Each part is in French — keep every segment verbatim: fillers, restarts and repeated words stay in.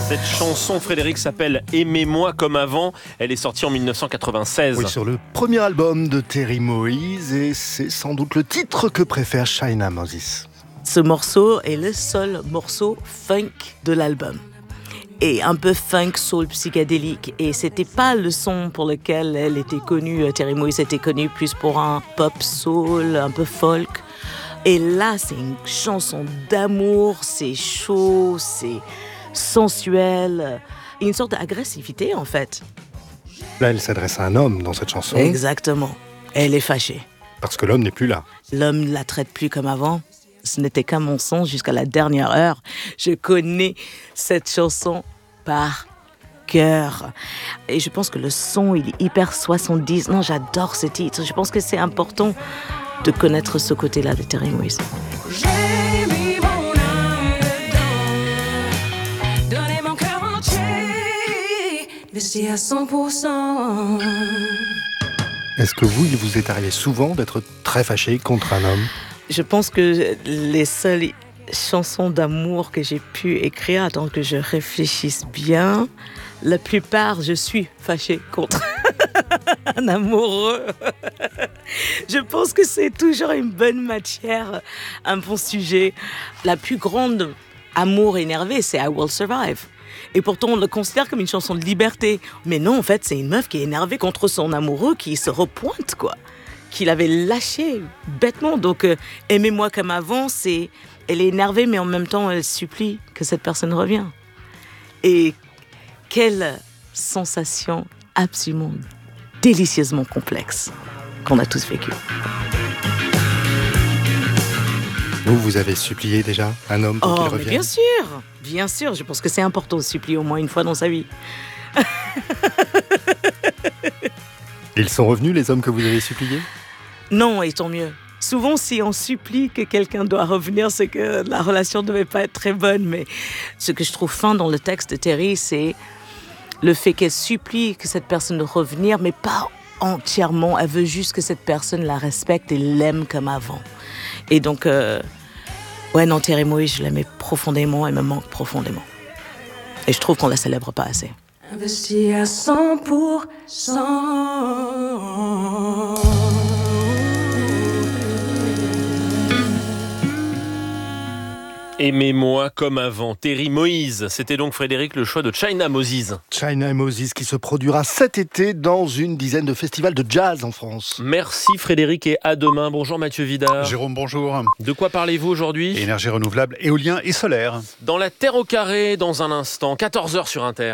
Cette chanson, Frédéric, s'appelle « Aimez-moi comme avant ». Elle est sortie en dix-neuf cent quatre-vingt-seize. Oui, sur le premier album de Terry Moïse, et c'est sans doute le titre que préfère China Moses. Ce morceau est le seul morceau funk de l'album. Et un peu funk, soul, psychédélique. Et c'était pas le son pour lequel elle était connue. Terry Moïse était connue plus pour un pop soul, un peu folk. Et là, c'est une chanson d'amour, c'est chaud, c'est sensuel. Une sorte d'agressivité, en fait. Là, elle s'adresse à un homme dans cette chanson. Exactement. Elle est fâchée. Parce que l'homme n'est plus là. L'homme ne la traite plus comme avant. Ce n'était qu'un mensonge jusqu'à la dernière heure. Je connais cette chanson par cœur. Et je pense que le son, il est hyper soixante-dix. Non, j'adore ce titre. Je pense que c'est important de connaître ce côté-là de Terry Moïse. J'ai mis mon âme dedans, donné mon cœur entier, investi à cent pour cent. Est-ce que vous, il vous est arrivé souvent d'être très fâché contre un homme ? Je pense que les seules chansons d'amour que j'ai pu écrire, attends que je réfléchisse bien, la plupart, je suis fâchée contre un amoureux. Je pense que c'est toujours une bonne matière, un bon sujet. La plus grande amour énervé, c'est I Will Survive. Et pourtant, on le considère comme une chanson de liberté. Mais non, en fait, c'est une meuf qui est énervée contre son amoureux, qui se repointe, quoi. Qu'il avait lâché bêtement. Donc, euh, aimez-moi comme avant, c'est... Elle est énervée, mais en même temps, elle supplie que cette personne revienne. Et quelle sensation absolument délicieusement complexe qu'on a tous vécu. Vous, vous avez supplié déjà un homme pour Oh, qu'il mais revienne ? bien sûr, bien sûr. Je pense que c'est important de supplier au moins une fois dans sa vie. Ils sont revenus, les hommes que vous avez suppliés ? Non, et tant mieux. Souvent, si on supplie que quelqu'un doit revenir, c'est que la relation ne devait pas être très bonne. Mais ce que je trouve fin dans le texte de Terry, c'est le fait qu'elle supplie que cette personne de revenir, mais pas entièrement. Elle veut juste que cette personne la respecte et l'aime comme avant. Et donc, euh, ouais, non, Terry Moïse, je l'aimais profondément, elle me manque profondément. Et je trouve qu'on la célèbre pas assez. Investi à cent pour cent. Aimez-moi comme avant. Terry Moïse. C'était donc, Frédéric, le choix de China Moses. China Moses qui se produira cet été dans une dizaine de festivals de jazz en France. Merci Frédéric et à demain. Bonjour Mathieu Vidard. Jérôme, bonjour. De quoi parlez-vous aujourd'hui ? Énergie renouvelable, éolien et solaire. Dans la Terre au carré, dans un instant, quatorze heures sur Inter.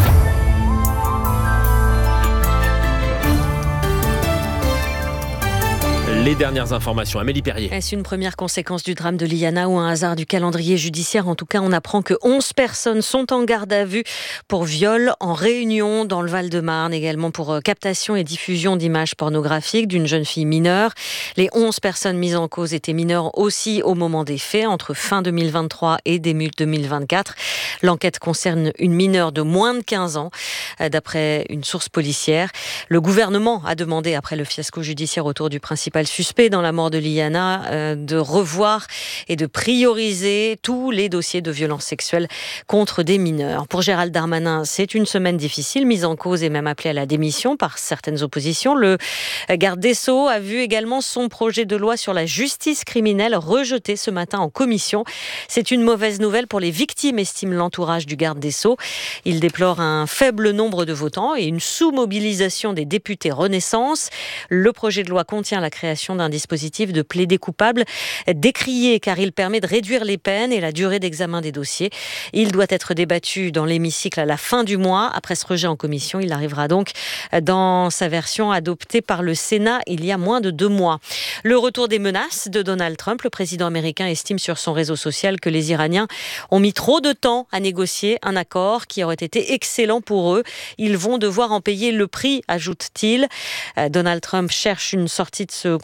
Les dernières informations, Amélie Perrier. Est-ce une première conséquence du drame de Liana ou un hasard du calendrier judiciaire ? En tout cas, on apprend que onze personnes sont en garde à vue pour viol en Réunion, dans le Val-de-Marne, également pour captation et diffusion d'images pornographiques d'une jeune fille mineure. Les onze personnes mises en cause étaient mineures aussi au moment des faits, entre fin deux mille vingt-trois et début deux mille vingt-quatre. L'enquête concerne une mineure de moins de quinze ans, d'après une source policière. Le gouvernement a demandé, après le fiasco judiciaire autour du principal suspect dans la mort de Liana, euh, de revoir et de prioriser tous les dossiers de violences sexuelles contre des mineurs. Pour Gérald Darmanin, c'est une semaine difficile, mise en cause et même appelée à la démission par certaines oppositions. Le garde des Sceaux a vu également son projet de loi sur la justice criminelle rejeté ce matin en commission. C'est une mauvaise nouvelle pour les victimes, estime l'entourage du garde des Sceaux. Il déplore un faible nombre de votants et une sous-mobilisation des députés Renaissance. Le projet de loi contient la création d'un dispositif de plaidé coupable décrié car il permet de réduire les peines et la durée d'examen des dossiers. Il doit être débattu dans l'hémicycle à la fin du mois. Après ce rejet en commission, il arrivera donc dans sa version adoptée par le Sénat il y a moins de deux mois. Le retour des menaces de Donald Trump, le président américain estime sur son réseau social que les Iraniens ont mis trop de temps à négocier un accord qui aurait été excellent pour eux. Ils vont devoir en payer le prix, ajoute-t-il. Donald Trump cherche une sortie de ce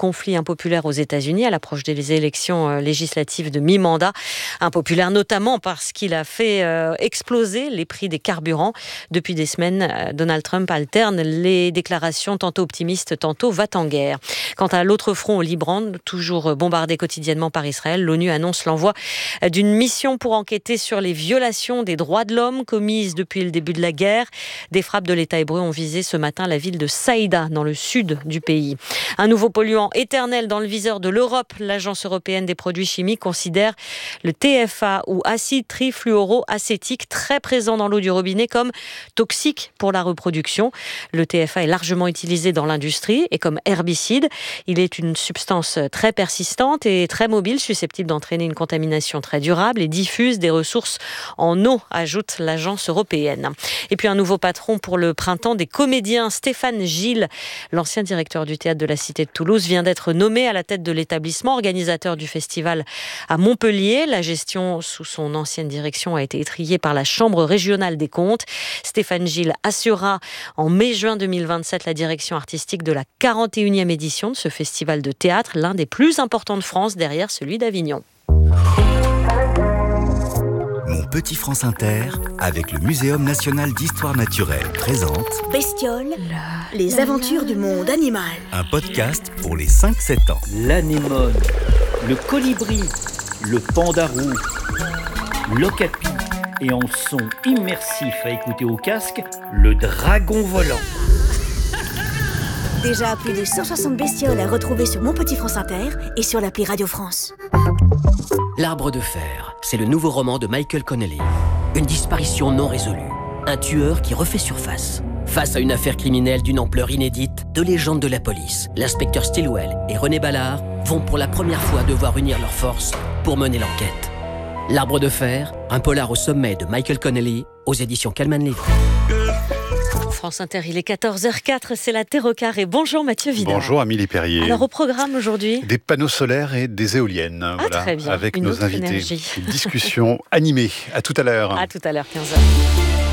conflit impopulaire aux États-Unis à l'approche des élections législatives de mi-mandat. Impopulaire notamment parce qu'il a fait euh, exploser les prix des carburants. Depuis des semaines, Donald Trump alterne les déclarations tantôt optimistes, tantôt va-t-en-guerre. Quant à l'autre front au Liban, toujours bombardé quotidiennement par Israël, l'ONU annonce l'envoi d'une mission pour enquêter sur les violations des droits de l'homme commises depuis le début de la guerre. Des frappes de l'État hébreu ont visé ce matin la ville de Saïda, dans le sud du pays. Un nouveau polluant éternel dans le viseur de l'Europe. L'Agence européenne des produits chimiques considère le T F A ou acide trifluoroacétique très présent dans l'eau du robinet comme toxique pour la reproduction. Le T F A est largement utilisé dans l'industrie et comme herbicide. Il est une substance très persistante et très mobile, susceptible d'entraîner une contamination très durable et diffuse des ressources en eau, ajoute l'agence européenne. Et puis un nouveau patron pour le printemps des comédiens, Stéphane Gilles, l'ancien directeur du théâtre de la Cité de Toulouse, vient d'être nommé à la tête de l'établissement organisateur du festival à Montpellier. La gestion sous son ancienne direction a été étrillée par la Chambre régionale des comptes. Stéphane Gilles assurera en mai-juin deux mille vingt-sept la direction artistique de la quarante et unième édition de ce festival de théâtre, l'un des plus importants de France derrière celui d'Avignon. Mon petit France Inter, avec le Muséum national d'histoire naturelle, présente Bestioles, les aventures du monde animal. Un podcast pour les cinq sept ans. L'anémone, le colibri, le pandarou, l'okapi et en son immersif à écouter au casque, le dragon volant. Déjà plus de cent soixante bestioles à retrouver sur Mon Petit France Inter et sur l'appli Radio France. L'Arbre de fer, c'est le nouveau roman de Michael Connelly. Une disparition non résolue. Un tueur qui refait surface. Face à une affaire criminelle d'une ampleur inédite, deux légendes de la police, l'inspecteur Stilwell et René Ballard, vont pour la première fois devoir unir leurs forces pour mener l'enquête. L'Arbre de fer, un polar au sommet de Michael Connelly, aux éditions Calman Levy. France Inter, il est quatorze heures quatre, c'est la Terre au carré. Bonjour Mathieu Vidal. Bonjour Amélie Perrier. Alors au programme aujourd'hui, des panneaux solaires et des éoliennes. Ah, voilà, très bien. avec Une nos autre invités. énergie. Une discussion animée. À tout à l'heure. À tout à l'heure, quinze heures.